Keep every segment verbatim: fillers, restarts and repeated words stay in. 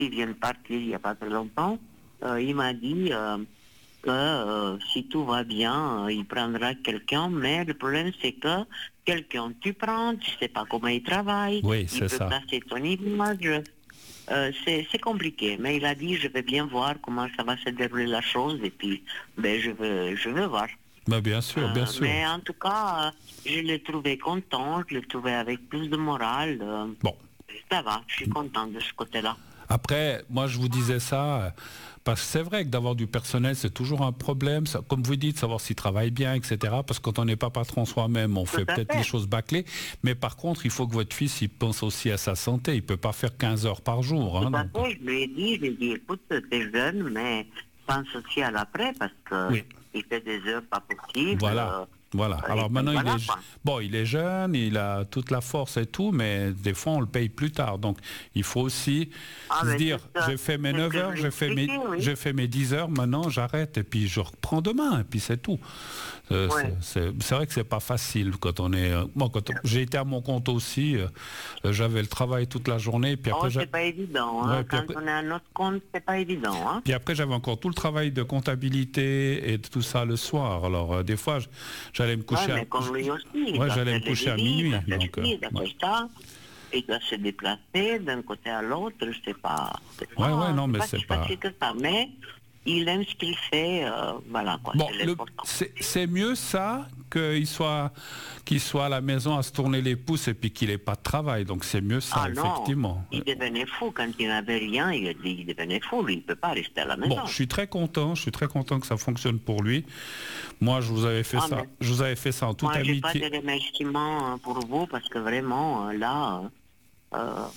qui vient de partir il n'y a pas très longtemps, euh, il m'a dit euh, que euh, si tout va bien, euh, il prendra quelqu'un, mais le problème c'est que quelqu'un tu prends, tu sais pas comment il travaille, Oui, il c'est peut ça. placer ton image. Euh, c'est, c'est compliqué, mais il a dit je vais bien voir comment ça va se dérouler la chose et puis ben, je veux je veux voir. Ben, bien sûr, bien Euh, sûr. mais en tout cas, euh, je l'ai trouvé content, je l'ai trouvé avec plus de morale. euh, Bon. Ça va, je suis content de ce côté-là. Après, moi, je vous disais ça, euh, parce que c'est vrai que d'avoir du personnel, c'est toujours un problème. Ça, comme vous dites, savoir s'il travaille bien, et cetera. Parce que quand on n'est pas patron soi-même, on Tout fait à peut-être fait. les choses bâclées. Mais par contre, il faut que votre fils, il pense aussi à sa santé. Il peut pas faire quinze heures par jour. Hein, Tout à donc. fait, je lui ai dit, je lui ai dit, écoute, t'es jeune, mais pense aussi à l'après, parce que Oui. il fait des heures pas possibles. Voilà. euh, Voilà. euh, et Alors puis maintenant, voilà, il est quoi. bon, il est jeune, il a toute la force et tout, mais des fois, on le paye plus tard. Donc, il faut aussi Ah, se mais dire, c'est ça, j'ai fait mes c'est ce neuf que je heures, lui ai j'ai fait mes, expliqué, oui. j'ai fait mes dix heures, maintenant, j'arrête et puis je reprends demain et puis c'est tout. Euh, Ouais. c'est, c'est- c'est vrai que c'est pas facile quand on est. euh, Moi, quand on- j'ai été à mon compte aussi, euh, euh, j'avais le travail toute la journée, puis Oh, après, j'a- c'est pas évident, ouais, hein. puis Quand après- on est à notre compte, c'est pas évident, hein. puis après, j'avais encore tout le travail de comptabilité et de tout ça le soir. Alors, euh, des fois, je- j'allais me Ouais, coucher mais à... comme lui aussi, il Ouais, doit j'allais faire me les coucher à devis, il minuit. doit faire Donc, euh, ci, il doit ouais. faire ça, il doit se déplacer d'un côté à l'autre, c'est pas, c'est Ouais, pas, ouais, non, c'est mais pas c'est si pas... facile que ça, mais il aime ce qu'il fait, euh, voilà, quoi, Bon, c'est le- l'important. c'est c'est mieux ça qu'il soit, qu'il soit à la maison à se tourner les pouces et puis qu'il n'ait pas de travail. Donc c'est mieux ça, Ah non, effectivement. il devenait fou quand il n'avait rien, il, il devenait fou, lui, il ne peut pas rester à la maison. Bon, je suis très content, je suis très content que ça fonctionne pour lui. Moi, je vous avais fait Ah, ça, mais je vous avais fait ça en toute moi, j'ai pas de amitié. remerciements euh, pour vous, parce que vraiment, euh, là, euh,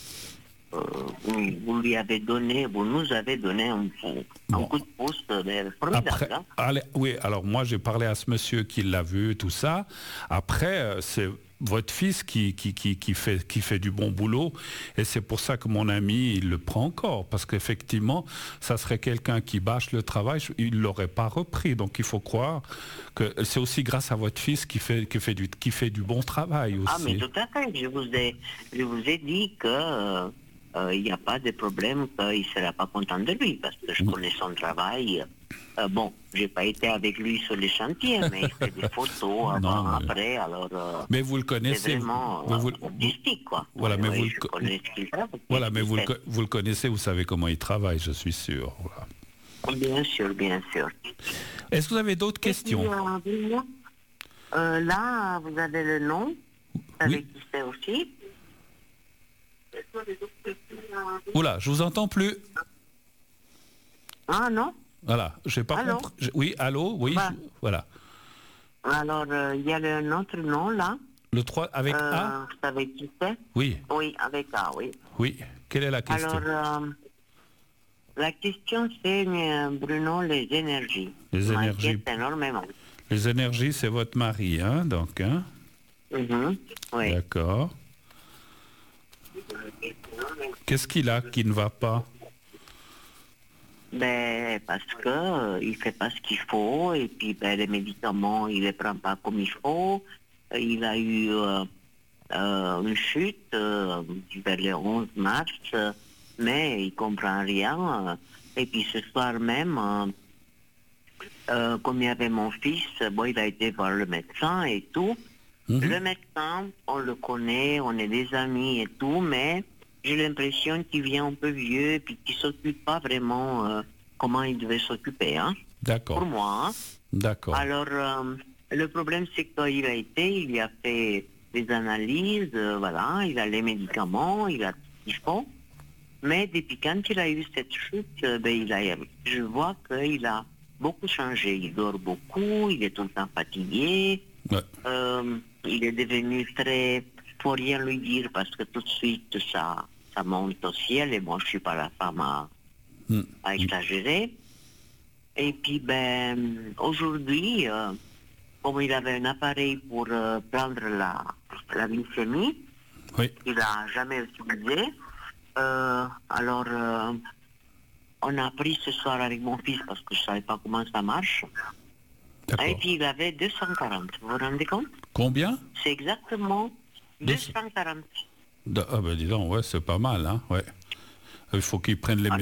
euh, vous, vous lui avez donné, vous nous avez donné un, un Bon. coup de pouce euh, Après, formidable. Hein. allez, oui, alors moi j'ai parlé à ce monsieur qui l'a vu, tout ça. Après, euh, c'est votre fils qui, qui, qui, qui, fait, qui fait du bon boulot. Et c'est pour ça que mon ami, il le prend encore. Parce qu'effectivement, ça serait quelqu'un qui bâche le travail, il ne l'aurait pas repris. Donc il faut croire que c'est aussi grâce à votre fils qui fait, qui fait, du, qui fait du bon travail aussi. Ah, mais tout à fait. Je vous ai, je vous ai dit que euh, euh, il n'y a pas de problème, qu'il ne sera pas content de lui, parce que je connais son travail. Euh, bon, j'ai pas été avec lui sur les chantiers, mais il fait des photos avant, Non, mais- après, alors euh, Mais vous le c'est connaissez. vraiment vous- vous- euh, artistique, quoi. Voilà, Oui, mais oui, vous le je co- connais ce qu'il fait. parce que Voilà, je mais le vous le, fais. co- vous le connaissez, vous savez comment il travaille, je suis sûr. Voilà. Bien sûr, bien sûr. Est-ce que vous avez d'autres Et puis, questions? euh, dis-moi, euh, là, vous avez le nom, vous savez Oui. qui c'est aussi. Oula, je vous entends plus. Ah non. Voilà, j'ai pas Allô? compris. Je- Oui, allô, oui, Bah. je- voilà. Alors, euh, il y a le- un autre nom, là. Le trois avec Euh, A? Vous savez qui c'est? Oui, Oui, avec A, oui. oui. Quelle est la question? Alors, euh, la question, c'est, euh, Bruno, les énergies. Les Ça énergies. m'inquiète énormément. Les énergies, c'est votre mari, hein, donc, hein? Mhm, oui. D'accord. Qu'est-ce qu'il a qui ne va pas? Ben, parce que euh, il fait pas ce qu'il faut, et puis ben, les médicaments, il les prend pas comme il faut. Euh, Il a eu euh, euh, une chute euh, vers le onze mars, euh, mais il comprend rien. euh, et puis ce soir même, euh, euh, comme il y avait mon fils, bon, il a été voir le médecin et tout. Mhm. Le médecin, on le connaît, on est des amis et tout, mais j'ai l'impression qu'il vient un peu vieux et puis qu'il ne s'occupe pas vraiment euh, comment il devait s'occuper, hein, pour D'accord, moi. Hein. d'accord. Alors, euh, le problème, c'est qu'il a été, il a fait des analyses, euh, voilà, il a les médicaments, il a tout ce qu'il faut. Mais depuis quand il a eu cette chute, euh, ben, il a, je vois qu'il a beaucoup changé. Il dort beaucoup, il est tout le temps fatigué. Ouais. Euh, il est devenu très... faut rien lui dire parce que tout de suite ça, ça monte au ciel et moi je suis pas la femme à, Mm. à exagérer. Et puis ben aujourd'hui, euh, comme il avait un appareil pour euh, prendre la, la glycémie, Oui, il n'a jamais utilisé, euh, alors euh, on a pris ce soir avec mon fils parce que je ne savais pas comment ça marche. Et d'accord. puis il avait deux cent quarante, vous vous rendez compte? Combien? C'est exactement deux cent quarante. De- Ah ben dis donc, ouais, c'est pas mal, hein, ouais. Il faut qu'il prenne les